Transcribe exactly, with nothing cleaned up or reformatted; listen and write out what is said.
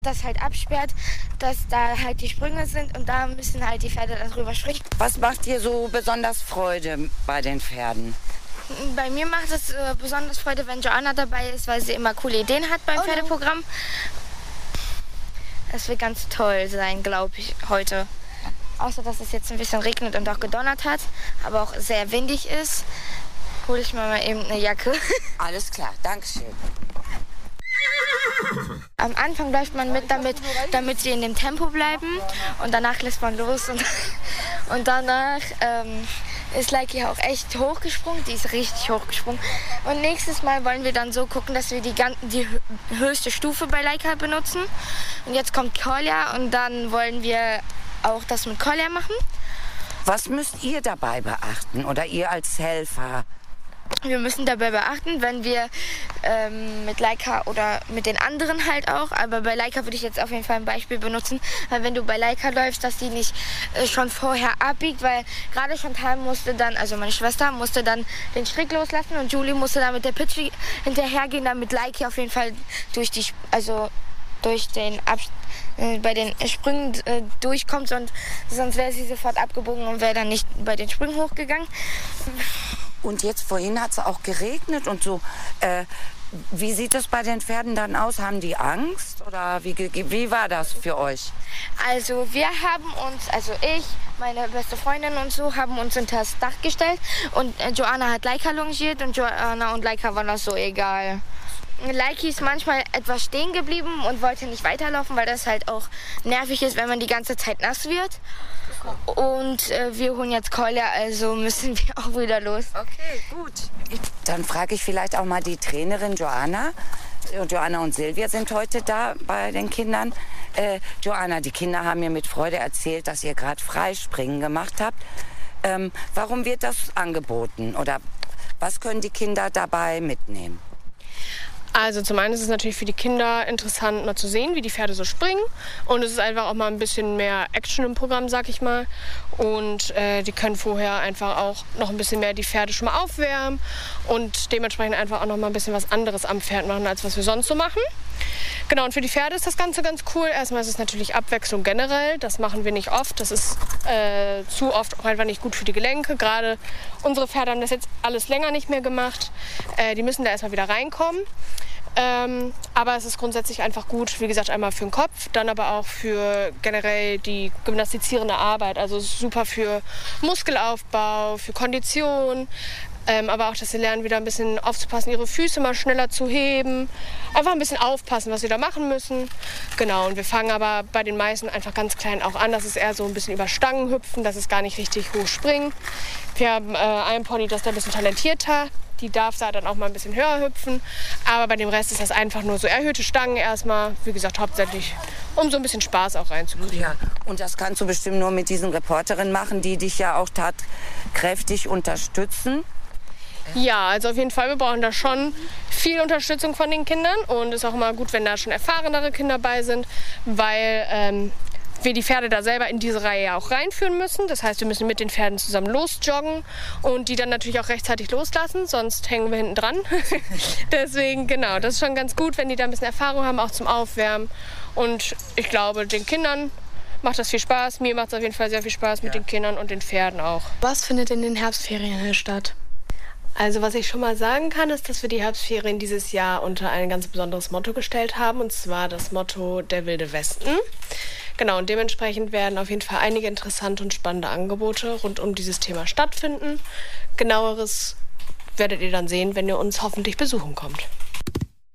das halt absperrt, dass da halt die Sprünge sind und da müssen halt die Pferde dann drüber springen. Was macht dir so besonders Freude bei den Pferden? Bei mir macht es äh, besonders Freude, wenn Joanna dabei ist, weil sie immer coole Ideen hat beim oh, Pferdeprogramm. Es wird ganz toll sein, glaube ich, heute. Außer, dass es jetzt ein bisschen regnet und auch gedonnert hat, aber auch sehr windig ist, hole ich mir mal eben eine Jacke. Alles klar, danke schön. Am Anfang läuft man mit, damit, damit sie in dem Tempo bleiben und danach lässt man los und, und danach ähm, ist Leiki auch echt hochgesprungen, die ist richtig hochgesprungen. Und nächstes Mal wollen wir dann so gucken, dass wir die, die höchste Stufe bei Leika benutzen. Und jetzt kommt Kolja und dann wollen wir auch das mit Kolja machen. Was müsst ihr dabei beachten oder ihr als Helfer? Wir müssen dabei beachten, wenn wir ähm, mit Leika oder mit den anderen halt auch, aber bei Leika würde ich jetzt auf jeden Fall ein Beispiel benutzen, weil wenn du bei Leika läufst, dass die nicht äh, schon vorher abbiegt, weil gerade Chantal musste dann, also meine Schwester musste dann den Strick loslassen und Julie musste dann mit der Pitsche hinterhergehen, damit Leiki auf jeden Fall durch die, also durch den Ab äh, bei den Sprüngen äh, durchkommt, sonst, sonst wäre sie sofort abgebogen und wäre dann nicht bei den Sprüngen hochgegangen. Und jetzt vorhin hat es auch geregnet und so. Äh, wie sieht das bei den Pferden dann aus? Haben die Angst oder wie, wie war das für euch? Also wir haben uns, also ich, meine beste Freundin und so, haben uns unter das Dach gestellt und äh, Joanna hat Leika longiert und Joanna und Leika waren das so egal. Leiki ist manchmal etwas stehen geblieben und wollte nicht weiterlaufen, weil das halt auch nervig ist, wenn man die ganze Zeit nass wird. Und äh, wir holen jetzt Kolja, also müssen wir auch wieder los. Okay, gut. Dann frage ich vielleicht auch mal die Trainerin Joanna. Joanna und Silvia sind heute da bei den Kindern. Äh, Joanna, die Kinder haben mir mit Freude erzählt, dass ihr gerade Freispringen gemacht habt. Ähm, warum wird das angeboten oder was können die Kinder dabei mitnehmen? Also zum einen ist es natürlich für die Kinder interessant, mal zu sehen, wie die Pferde so springen. Und es ist einfach auch mal ein bisschen mehr Action im Programm, sag ich mal. Und äh, die können vorher einfach auch noch ein bisschen mehr die Pferde schon mal aufwärmen und dementsprechend einfach auch noch mal ein bisschen was anderes am Pferd machen, als was wir sonst so machen. Genau, und für die Pferde ist das Ganze ganz cool. Erstmal ist es natürlich Abwechslung generell. Das machen wir nicht oft. Das ist äh, zu oft auch einfach nicht gut für die Gelenke. Gerade unsere Pferde haben das jetzt alles länger nicht mehr gemacht. Äh, die müssen da erstmal wieder reinkommen. Ähm, aber es ist grundsätzlich einfach gut, wie gesagt, einmal für den Kopf, dann aber auch für generell die gymnastizierende Arbeit. Also es ist super für Muskelaufbau, für Kondition. Ähm, aber auch, dass sie lernen, wieder ein bisschen aufzupassen, ihre Füße mal schneller zu heben. Einfach ein bisschen aufpassen, was sie da machen müssen. Genau, und wir fangen aber bei den meisten einfach ganz klein auch an. Das ist eher so ein bisschen über Stangen hüpfen, das ist gar nicht richtig hoch springen. Wir haben äh, einen Pony, das ist ein bisschen talentierter. Die darf da dann auch mal ein bisschen höher hüpfen. Aber bei dem Rest ist das einfach nur so erhöhte Stangen erstmal. Wie gesagt, hauptsächlich, um so ein bisschen Spaß auch reinzukriegen. Ja, und das kannst du bestimmt nur mit diesen Reporterinnen machen, die dich ja auch tatkräftig unterstützen. Ja, also auf jeden Fall, wir brauchen da schon viel Unterstützung von den Kindern. Und es ist auch immer gut, wenn da schon erfahrenere Kinder bei sind, weil ähm, wir die Pferde da selber in diese Reihe ja auch reinführen müssen. Das heißt, wir müssen mit den Pferden zusammen losjoggen und die dann natürlich auch rechtzeitig loslassen, sonst hängen wir hinten dran. Deswegen, genau, das ist schon ganz gut, wenn die da ein bisschen Erfahrung haben, auch zum Aufwärmen. Und ich glaube, den Kindern macht das viel Spaß. Mir macht es auf jeden Fall sehr viel Spaß mit ja. den Kindern und den Pferden auch. Was findet in den Herbstferien statt? Also was ich schon mal sagen kann, ist, dass wir die Herbstferien dieses Jahr unter ein ganz besonderes Motto gestellt haben, und zwar das Motto der Wilde Westen. Genau, und dementsprechend werden auf jeden Fall einige interessante und spannende Angebote rund um dieses Thema stattfinden. Genaueres werdet ihr dann sehen, wenn ihr uns hoffentlich besuchen kommt.